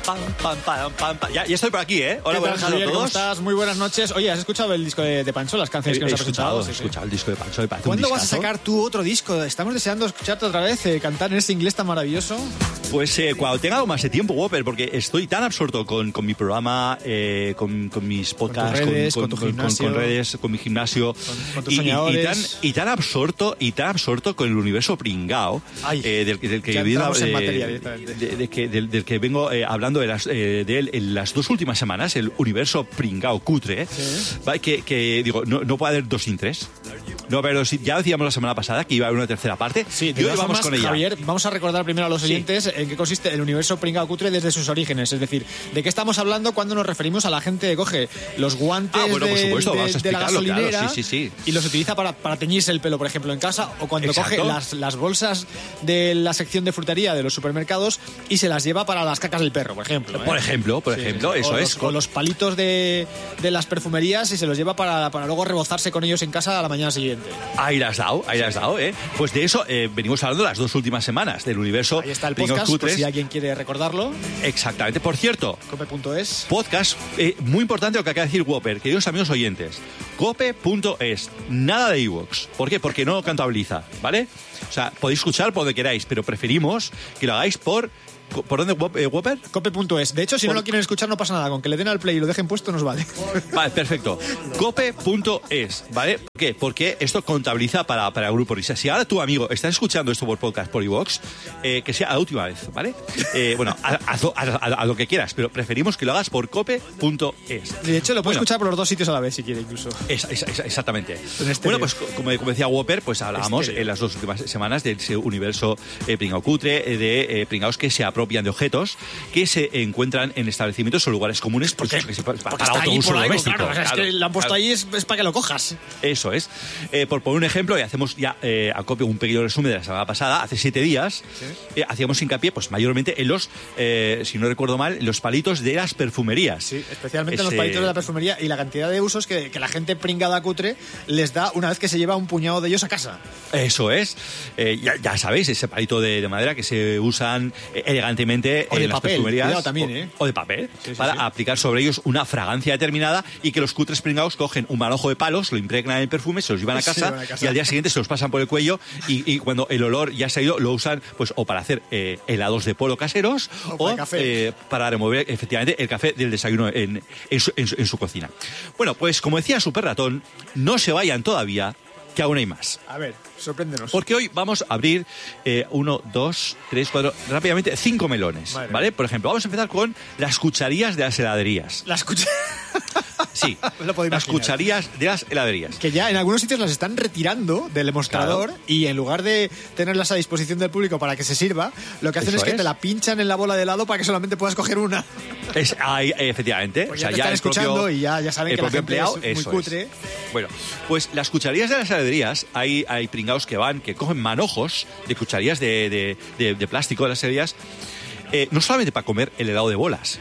Ya estoy por aquí, ¿eh? Hola, buenas noches a todos. ¿Cómo estás? Muy buenas noches. Oye, ¿has escuchado el disco de Pancho? Las canciones que nos ha presentado. He escuchado el disco de Pancho. ¿Cuándo vas a sacar tú otro disco? Estamos deseando escucharte otra vez, cantar en ese inglés tan maravilloso. Pues cuando tenga algo más de tiempo, Whopper, porque estoy tan absorto con mi programa, con mis podcasts, con tu gimnasio, con redes, con mi gimnasio, con tus soñadores. y tan absorto con el universo pringao, del que vengo hablando de él en las 2 últimas semanas, el universo pringao cutre, ¿sí? que digo, no puede haber 2 sin 3. No, pero ya decíamos la semana pasada que iba a haber una tercera parte. Sí, y hoy vamos con ella. Javier, vamos a recordar primero a los oyentes en qué consiste el universo pringao cutre desde sus orígenes. Es decir, de qué estamos hablando cuando nos referimos a la gente que coge los guantes por supuesto, de la gasolinera, claro, sí. y los utiliza para teñirse el pelo, por ejemplo, en casa, o cuando coge las bolsas de la sección de frutería de los supermercados y se las lleva para las cacas del perro, por ejemplo. Por ejemplo, eso es. Con los palitos de las perfumerías y se los lleva para luego rebozarse con ellos en casa a la mañana siguiente. Ahí las has dado, ¿eh? Pues de eso venimos hablando las 2 últimas semanas, del universo. Ahí está el podcast, por si alguien quiere recordarlo. Exactamente. Por cierto, cope.es. Podcast, muy importante lo que acaba de decir Whopper, queridos amigos oyentes. Cope.es, nada de iVoox. ¿Por qué? Porque no contabiliza, ¿vale? O sea, podéis escuchar por donde queráis, pero preferimos que lo hagáis ¿por dónde, Whopper? Cope.es. De hecho, si no lo quieren escuchar, no pasa nada. Con que le den al play y lo dejen puesto, nos vale. Vale, perfecto. Cope.es, ¿vale? ¿Por qué? Porque esto contabiliza para el grupo Risa. Si ahora tu amigo está escuchando esto por podcast, por iVoox, que sea la última vez, ¿vale? Bueno, haz lo que quieras, pero preferimos que lo hagas por cope.es. De hecho, lo puedes escuchar por los 2 sitios a la vez, si quiere, incluso. Exactamente. Bueno, pues como decía Whopper, pues hablábamos en las 2 últimas semanas de ese universo pringao cutre, de pringaos que se apropian de objetos que se encuentran en establecimientos o lugares comunes para autouso doméstico. Claro, es que lo han puesto ahí es para que lo cojas. Eso es. Por poner un ejemplo, y hacemos ya a copio un pequeño resumen de la semana pasada, hace 7 días, hacíamos hincapié pues mayormente en los, si no recuerdo mal, los palitos de las perfumerías. Sí, especialmente en los palitos de la perfumería y la cantidad de usos que la gente pringada cutre les da una vez que se lleva un puñado de ellos a casa. Eso es. Ya sabéis, ese palito de madera que se usan elegantemente en las perfumerías también, o de papel, para aplicar sobre ellos una fragancia determinada, y que los cutres pringados cogen un manojo de palos, lo impregnan en el perfume, se los llevan a casa y al día siguiente se los pasan por el cuello y cuando el olor ya se ha ido lo usan pues o para hacer helados de polo caseros o para remover efectivamente el café del desayuno en su cocina. Bueno, pues como decía Super Ratón, no se vayan todavía, que aún hay más. A ver, sorpréndenos. Porque hoy vamos a abrir 1, 2, 3, 4, rápidamente 5 melones, ¿vale? Por ejemplo, vamos a empezar con las cucharillas de las heladerías. Sí, las cucharillas de las heladerías. Que ya en algunos sitios las están retirando del mostrador, y en lugar de tenerlas a disposición del público para que se sirva, lo que hacen es que te la pinchan en la bola de helado para que solamente puedas coger una. Efectivamente. Pues ya te están escuchando y ya saben que la gente es muy cutre. Bueno, pues las cucharillas de las heladerías, hay pringados que cogen manojos de cucharillas de plástico de las heladerías, no solamente para comer el helado de bolas.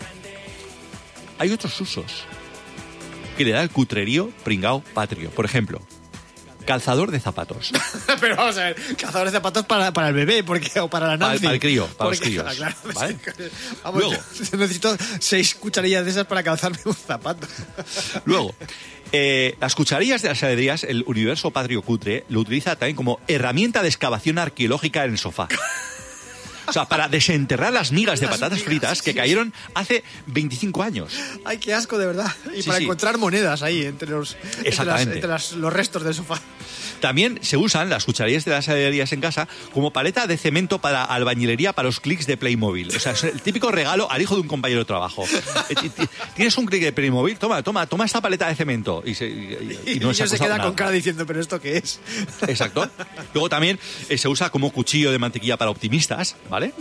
Hay otros usos que le da el cutrerío pringao patrio. Por ejemplo, calzador de zapatos. Pero vamos a ver, calzador de zapatos para el bebé o para la Nancy. Para el crío, para los críos. Claro, ¿vale? Vamos, luego, necesito 6 cucharillas de esas para calzarme un zapato. Luego, las cucharillas de las heladerías, el universo patrio cutre lo utiliza también como herramienta de excavación arqueológica en el sofá. O sea, para desenterrar las migas de patatas fritas que cayeron hace 25 años. Ay, qué asco, de verdad. Y para encontrar monedas ahí entre los restos del sofá. También se usan las cucharillas de las heladerías en casa como paleta de cemento para albañilería para los clics de Playmobil. O sea, es el típico regalo al hijo de un compañero de trabajo. ¿Tienes un clic de Playmobil? Toma esta paleta de cemento. Y no se queda nada. Con cara diciendo, ¿pero esto qué es? Exacto. Luego también se usa como cuchillo de mantequilla para optimistas, ¿vale?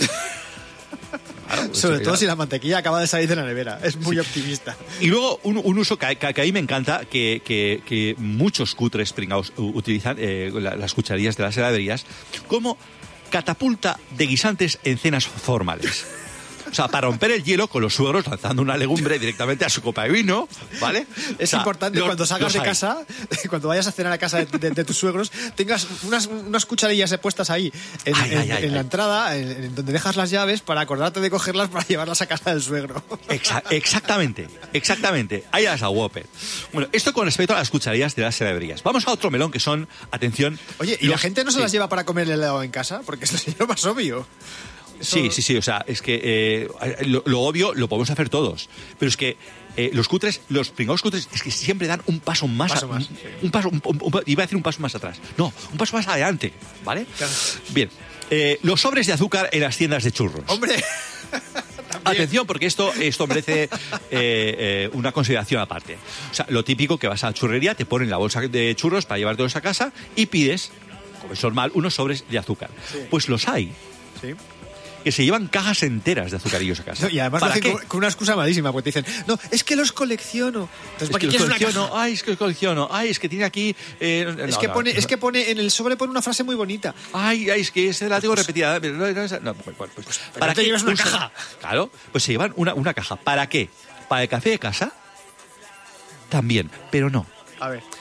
Claro, sobre todo si la mantequilla acaba de salir de la nevera. Es muy optimista. Y luego un uso que a mí me encanta, que muchos cutres pringaos utilizan, las cucharillas de las heladerías, como catapulta de guisantes en cenas formales. O sea, para romper el hielo con los suegros lanzando una legumbre directamente a su copa de vino, ¿vale? Es importante cuando salgas de casa, cuando vayas a cenar a casa de tus suegros, tengas unas cucharillas puestas ahí en la entrada, en donde dejas las llaves, para acordarte de cogerlas para llevarlas a casa del suegro. Exactamente. Ahí las a Whopper. Bueno, esto con respecto a las cucharillas de las celebrías. Vamos a otro melón que son, atención... Oye, ¿y la gente no se las lleva para comer el helado en casa? Porque es lo más obvio. Sí, o sea, es que lo obvio lo podemos hacer todos, pero es que los pringados cutres es que siempre dan un paso más, iba a decir un paso más atrás, no, un paso más adelante, ¿vale? Claro. Bien, los sobres de azúcar en las tiendas de churros. ¡Hombre! Atención, porque esto merece una consideración aparte. O sea, lo típico que vas a la churrería, te ponen la bolsa de churros para llevártelos a casa y pides, como es normal, unos sobres de azúcar. Sí. Pues los hay. Sí. Que se llevan cajas enteras de azucarillos a casa. No, y además lo hacen con una excusa malísima, porque te dicen, no, es que los colecciono. Entonces, ¿para qué quieres una caja? Es que los colecciono. Es que tiene aquí... es que pone en el sobre pone una frase muy bonita. Es que esa la tengo repetida. Pues ¿para qué llevas una caja? Claro, pues se llevan una caja. ¿Para qué? ¿Para el café de casa? También, pero no. A ver.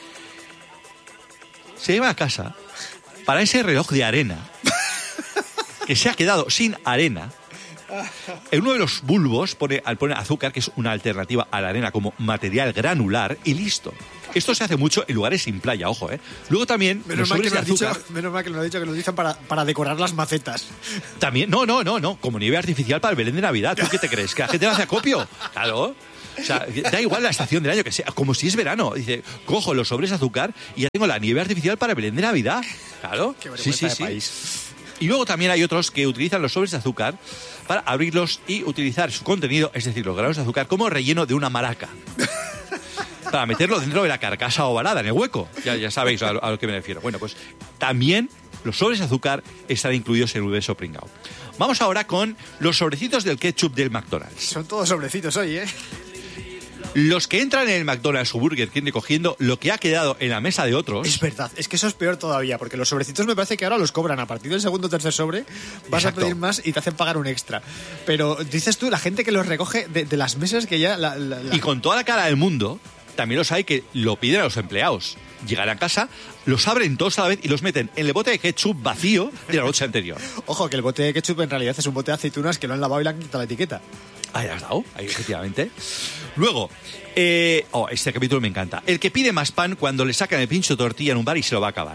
Se lleva a casa para ese reloj de arena... que se ha quedado sin arena. En uno de los bulbos pone azúcar, que es una alternativa a la arena como material granular, y listo. Esto se hace mucho en lugares sin playa, ojo, ¿eh? Luego también... Menos mal que nos ha dicho que nos dicen para decorar las macetas. También, no, como nieve artificial para el Belén de Navidad. ¿Tú qué te crees? ¿Que la gente lo hace acopio? Claro. O sea, da igual la estación del año que sea, como si es verano. Dice, cojo los sobres de azúcar y ya tengo la nieve artificial para el Belén de Navidad. Claro. Qué vergüenza de país. Y luego también hay otros que utilizan los sobres de azúcar para abrirlos y utilizar su contenido, es decir, los granos de azúcar, como relleno de una maraca. Para meterlo dentro de la carcasa ovalada, en el hueco. Ya sabéis a lo que me refiero. Bueno, pues también los sobres de azúcar están incluidos en el universo pringao. Vamos ahora con los sobrecitos del ketchup del McDonald's. Son todos sobrecitos hoy, ¿eh? Los que entran en el McDonald's o Burger King recogiendo lo que ha quedado en la mesa de otros... Es verdad, es que eso es peor todavía, porque los sobrecitos me parece que ahora los cobran. A partir del segundo o tercer sobre vas a pedir más y te hacen pagar un extra. Pero dices tú, la gente que los recoge de las mesas que ya... Y con toda la cara del mundo, también los hay que lo piden a los empleados. Llegan a casa, los abren todos a la vez y los meten en el bote de ketchup vacío de la noche anterior. Ojo, que el bote de ketchup en realidad es un bote de aceitunas que lo han lavado y le han quitado la etiqueta. Ahí has dado, ahí efectivamente. Luego, este capítulo me encanta. El que pide más pan cuando le sacan el pincho de tortilla en un bar y se lo va a acabar.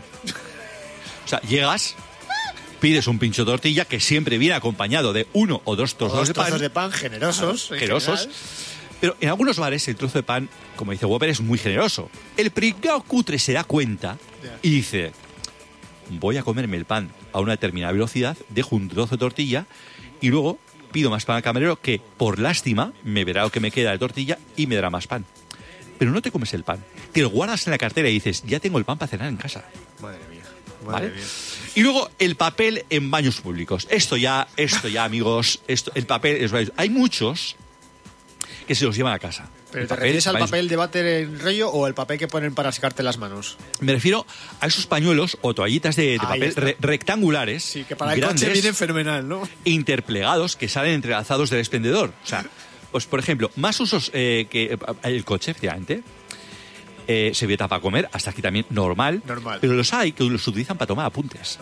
O sea, llegas, pides un pincho de tortilla que siempre viene acompañado de uno o dos trozos de pan generosos. Generosos. Pero en algunos bares el trozo de pan, como dice Whopper, es muy generoso. El pringao cutre se da cuenta y dice, voy a comerme el pan a una determinada velocidad, dejo un trozo de tortilla y luego... pido más pan al camarero que, por lástima, me verá lo que me queda de tortilla y me dará más pan. Pero no te comes el pan. Te lo guardas en la cartera y dices, ya tengo el pan para cenar en casa. Madre mía. ¿Vale? Y luego, el papel en baños públicos. Esto ya, amigos, el papel es... Hay muchos que se los llevan a casa. ¿Pero te refieres al papel de váter en rollo o el papel que ponen para secarte las manos? Me refiero a esos pañuelos o toallitas de papel rectangulares. Sí, que para el coche vienen fenomenal, ¿no? Interplegados que salen entrelazados del expendedor. O sea, pues por ejemplo, más usos que el coche, efectivamente. Servilleta para comer, hasta aquí también normal. Pero los hay que los utilizan para tomar apuntes.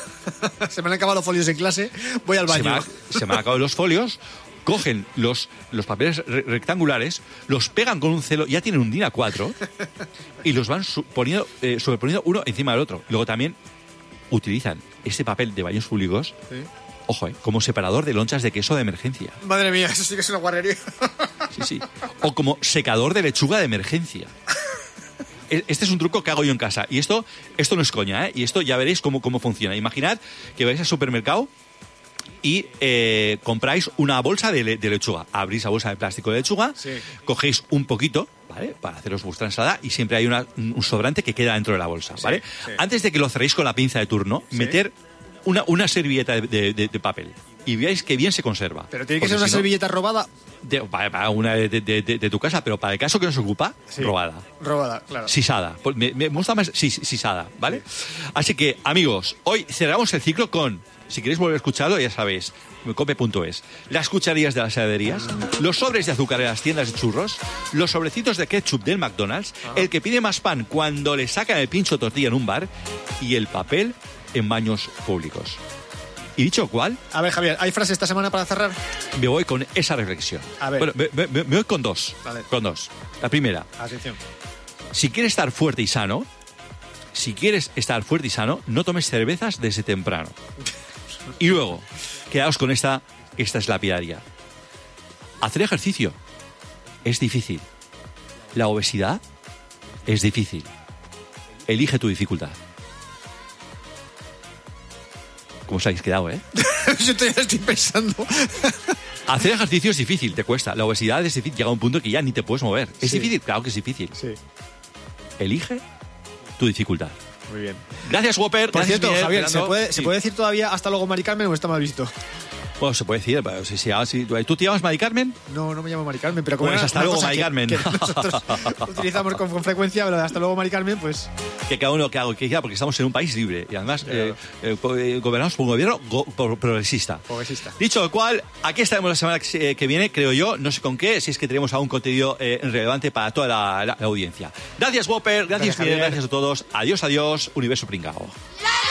Se me han acabado los folios en clase, voy al baño. Se me han acabado los folios. Cogen los papeles rectangulares, los pegan con un celo, ya tienen un DIN A4 y los van sobreponiendo uno encima del otro. Luego también utilizan este papel de baños públicos, ¿sí? Ojo, como separador de lonchas de queso de emergencia. Madre mía, eso sí que es una guarrería. Sí. O como secador de lechuga de emergencia. Este es un truco que hago yo en casa. Y esto no es coña, ¿eh? Y esto ya veréis cómo funciona. Imaginad que vais al supermercado y compráis una bolsa de lechuga. Abrís la bolsa de plástico de lechuga, sí. Cogéis un poquito, ¿vale? Para haceros vuestra ensalada y siempre hay un sobrante que queda dentro de la bolsa, ¿vale? Sí. Antes de que lo cerréis con la pinza de turno, ¿sí? Meter una servilleta de papel y veáis que bien se conserva. Pero tiene que ser una servilleta robada. Para una de tu casa, pero para el caso que nos ocupa, sí. Robada, claro. Sisada. Me gusta más sisada, ¿ale? Sí. Así que, amigos, hoy cerramos el ciclo con Si queréis volver a escucharlo, ya sabéis, cope.es. Las cucharillas de las heladerías, los sobres de azúcar en las tiendas de churros, los sobrecitos de ketchup del McDonald's, el que pide más pan cuando le sacan el pincho tortilla en un bar y el papel en baños públicos. ¿Y dicho cuál? A ver, Javier, ¿hay frase esta semana para cerrar? Me voy con esa reflexión. A ver. Bueno, me voy con dos. Vale. Con dos. La primera. Atención. Si quieres estar fuerte y sano, no tomes cervezas desde temprano. Y luego, quedaos con esta es lapidaria. Hacer ejercicio es difícil. La obesidad es difícil. Elige tu dificultad. ¿Cómo os habéis quedado, Yo todavía estoy pensando. Hacer ejercicio es difícil, te cuesta. La obesidad es difícil, llega a un punto que ya ni te puedes mover. ¿Es Sí. difícil? Claro que es difícil. Sí. Elige tu dificultad. Muy bien. Gracias, Whopper. Por Gracias, cierto, Miguel, Javier, Fernando. ¿se puede decir todavía hasta luego Mari Carmen o está mal visto? Bueno, se puede decir, pero sí. ¿Tú te llamas Mari Carmen? No me llamo Mari Carmen, pero como Pues era hasta una luego, cosa Mari Carmen. que nosotros utilizamos con frecuencia, pero hasta luego Mari Carmen, pues... Que cada uno que haga lo que quiera, porque estamos en un país libre y además gobernamos por un gobierno progresista. Dicho lo cual, aquí estaremos la semana que viene, creo yo, no sé con qué, si es que tenemos algún contenido relevante para toda la audiencia. Gracias, Whopper, gracias, Miguel, gracias a todos. Adiós, universo pringao.